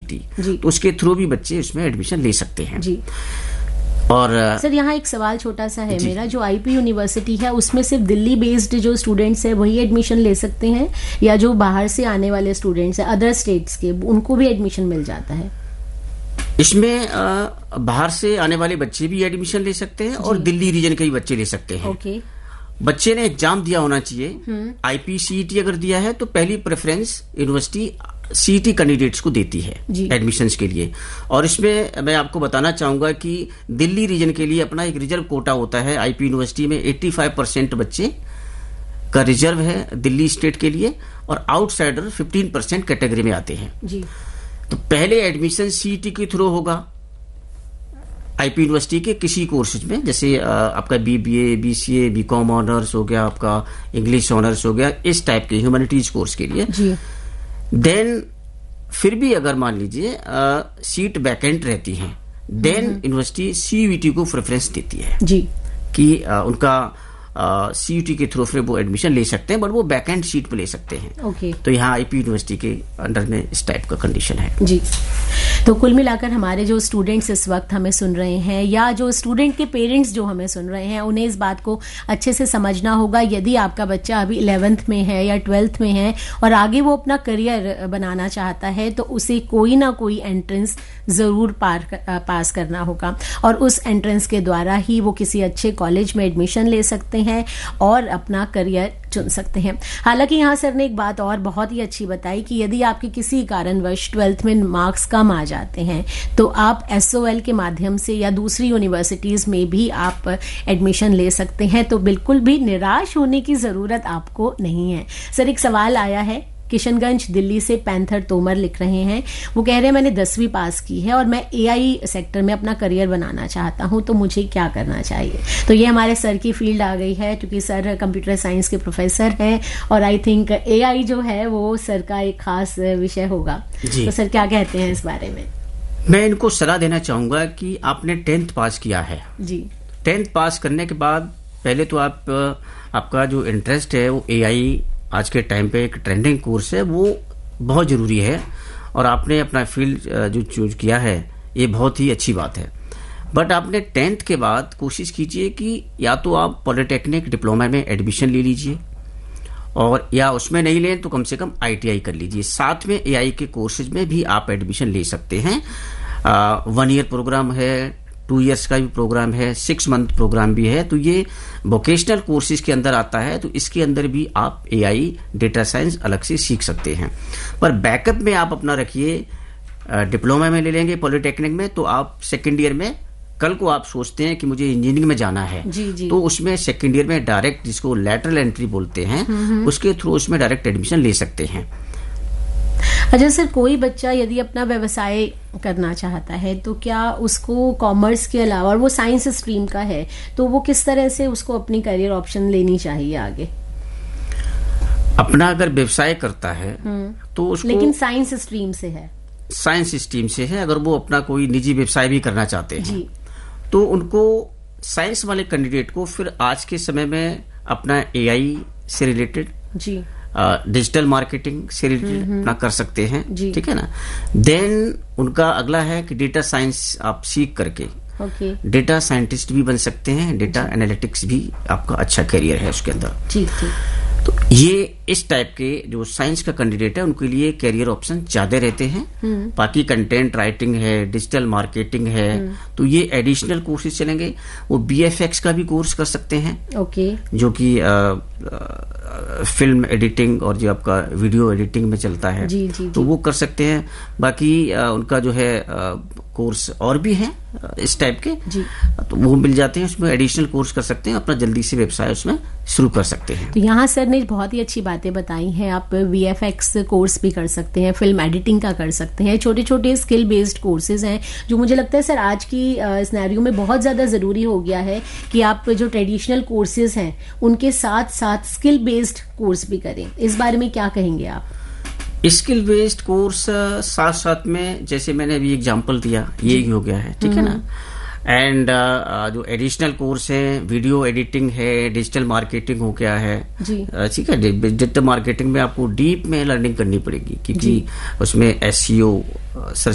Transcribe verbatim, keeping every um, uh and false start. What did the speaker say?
T, तो उसके through भी बच्चे उसमें एडमिशन ले सकते हैं जी। और सर यहाँ एक सवाल छोटा सा है मेरा, जो आईपी यूनिवर्सिटी है उसमें सिर्फ दिल्ली बेस्ड जो स्टूडेंट्स है वही एडमिशन ले सकते हैं, या जो बाहर से आने वाले स्टूडेंट्स हैं अदर स्टेट्स के, उनको भी एडमिशन मिल जाता है? इसमें आ, बाहर से आने वाले बच्चे भी एडमिशन ले सकते हैं और दिल्ली रीजन के भी बच्चे ले सकते हैं। ओके। बच्चे ने एग्जाम दिया होना चाहिए। आईपीसीईटी अगर दिया है तो पहली प्रेफरेंस यूनिवर्सिटी सीईटी कैंडिडेट्स को देती है एडमिशंस के लिए। और इसमें मैं आपको बताना चाहूंगा कि दिल्ली रीजन के लिए अपना एक रिजर्व कोटा होता है। आईपी यूनिवर्सिटी में पचासी परसेंट बच्चे का रिजर्व है दिल्ली स्टेट के लिए, और आउटसाइडर पंद्रह परसेंट कैटेगरी में आते हैं जी। तो पहले एडमिशन सीईटी के थ्रू होगा आईपी यूनिवर्सिटी के किसी कोर्सेज में, जैसे आपका बीबीए, बीसीए, बीकॉम ऑनर्स हो गया, आपका इंग्लिश ऑनर्स हो गया, इस टाइप के ह्यूमैनिटीज कोर्स के लिए जी। देन फिर भी अगर मान लीजिए सीट वैकेंट रहती है, देन यूनिवर्सिटी सीयूईटी को प्रेफरेंस देती है जी, कि आ, उनका सीयूटी के थ्रू फिर वो एडमिशन ले सकते हैं, बट वो बैकएंड सीट पे ले सकते हैं। ओके। तो यहाँ आईपी यूनिवर्सिटी के अंडर में इस टाइप का कंडीशन है जी। तो कुल मिलाकर हमारे जो स्टूडेंट्स इस वक्त हमें सुन रहे हैं, या जो स्टूडेंट के पेरेंट्स जो हमें सुन रहे हैं, उन्हें इस बात को अच्छे से समझना होगा, यदि आपका बच्चा अभी इलेवेंथ में है या ट्वेल्थ में है और आगे वो अपना करियर बनाना चाहता है, तो उसे कोई ना कोई एंट्रेंस जरूर पार कर, पास करना होगा, और उस एंट्रेंस के द्वारा ही वो किसी अच्छे कॉलेज में एडमिशन ले सकते हैं और अपना करियर चुन सकते हैं। हालांकि यहाँ सर ने एक बात और बहुत ही अच्छी बताई कि यदि आपके किसी कारणवश ट्वेल्थ में मार्क्स कम आ जाते हैं तो आप एसओएल के माध्यम से या दूसरी यूनिवर्सिटीज में भी आप एडमिशन ले सकते हैं, तो बिल्कुल भी निराश होने की जरूरत आपको नहीं है। सर एक सवाल आया है किशनगंज दिल्ली से, पैंथर तोमर लिख रहे हैं, वो कह रहे हैं मैंने दसवीं पास की है और मैं एआई सेक्टर में अपना करियर बनाना चाहता हूं, तो मुझे क्या करना चाहिए? तो ये हमारे सर की फील्ड आ गई है, क्योंकि सर कंप्यूटर साइंस के प्रोफेसर हैं और आई थिंक एआई जो है वो सर का एक खास विषय होगा। तो सर क्या कहते हैं इस बारे में? मैं इनको सलाह देना चाहूंगा कि आपने टेंथ पास किया है जी, टेंथ पास करने के बाद पहले तो आप आपका जो इंटरेस्ट है वो एआई आज के टाइम पे एक ट्रेंडिंग कोर्स है, वो बहुत जरूरी है, और आपने अपना फील्ड जो चूज किया है ये बहुत ही अच्छी बात है। बट आपने टेंथ के बाद कोशिश कीजिए कि या तो आप पॉलिटेक्निक डिप्लोमा में एडमिशन ले लीजिए, और या उसमें नहीं लें तो कम से कम आईटीआई कर लीजिए। साथ में एआई के कोर्सेज में भी आप एडमिशन ले सकते हैं। वन ईयर प्रोग्राम है, टू इयर्स का भी प्रोग्राम है, सिक्स मंथ प्रोग्राम भी है, तो ये वोकेशनल कोर्सेज के अंदर आता है। तो इसके अंदर भी आप एआई, डेटा साइंस अलग से सीख सकते हैं। पर बैकअप में आप अपना रखिए, डिप्लोमा में ले लेंगे पॉलिटेक्निक में, तो आप सेकेंड ईयर में कल को आप सोचते हैं कि मुझे इंजीनियरिंग में जाना है जी जी। तो उसमें सेकेंड ईयर में डायरेक्ट, जिसको लैटरल एंट्री बोलते हैं, उसके थ्रू उसमें डायरेक्ट एडमिशन ले सकते हैं। अच्छा सर, कोई बच्चा यदि अपना व्यवसाय करना चाहता है तो क्या उसको कॉमर्स के अलावा, और वो साइंस स्ट्रीम का है, तो वो किस तरह से उसको अपनी करियर ऑप्शन लेनी चाहिए आगे? अपना अगर व्यवसाय करता है तो उसको, लेकिन साइंस स्ट्रीम से है, साइंस स्ट्रीम से है, अगर वो अपना कोई निजी व्यवसाय भी करना चाहते हैं जी, तो उनको साइंस वाले कैंडिडेट को फिर आज के समय में अपना एआई से रिलेटेड जी, डिजिटल uh, मार्केटिंग से रिलेटेड अपना कर सकते हैं, ठीक है ना। देन उनका अगला है कि डेटा साइंस आप सीख करके okay. डेटा साइंटिस्ट भी बन सकते हैं, डेटा एनालिटिक्स भी आपका अच्छा करियर है उसके अंदर। ठीक ठीक। तो ये इस टाइप के जो साइंस का कैंडिडेट है उनके लिए कैरियर ऑप्शन ज्यादा रहते हैं। बाकी कंटेंट राइटिंग है, डिजिटल मार्केटिंग है, तो ये एडिशनल कोर्सेज चलेंगे। वो बीएफएक्स का भी कोर्स कर सकते हैं, ओके, जो कि फिल्म एडिटिंग और जो आपका वीडियो एडिटिंग में चलता है, जी, जी, तो वो कर सकते हैं। बाकी आ, उनका जो है आ, कोर्स और भी हैं इस टाइप के जी, तो वो मिल जाते हैं, उसमें एडिशनल कोर्स कर सकते हैं, अपना जल्दी से व्यवसाय उसमें शुरू कर सकते हैं। तो यहाँ सर ने बहुत ही अच्छी बातें बताई हैं। आप वीएफएक्स कोर्स भी कर सकते हैं, फिल्म एडिटिंग का कर सकते हैं, छोटे छोटे स्किल बेस्ड कोर्सेज हैं, जो मुझे लगता है सर आज की सिनेरियो में बहुत ज्यादा जरूरी हो गया है कि आप जो ट्रेडिशनल कोर्सेज हैं उनके साथ साथ स्किल बेस्ड कोर्स भी करें। इस बारे में क्या कहेंगे आप? स्किल बेस्ड कोर्स साथ साथ में, जैसे मैंने अभी एग्जांपल दिया, ये ही हो गया है, ठीक है ना। एंड uh, जो एडिशनल कोर्स है, वीडियो एडिटिंग है, डिजिटल मार्केटिंग हो गया है, ठीक है। डिजिटल मार्केटिंग में आपको डीप में लर्निंग करनी पड़ेगी, क्योंकि उसमें एसईओ, सर्च